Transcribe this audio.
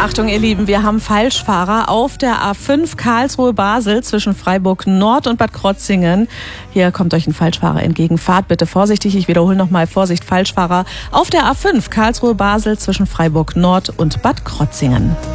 Achtung, ihr Lieben, wir haben Falschfahrer auf der A5 Karlsruhe-Basel zwischen Freiburg Nord und Bad Krotzingen. Hier kommt euch ein Falschfahrer entgegen. Fahrt bitte vorsichtig. Ich wiederhole nochmal: Vorsicht, Falschfahrer auf der A5 Karlsruhe-Basel zwischen Freiburg Nord und Bad Krotzingen.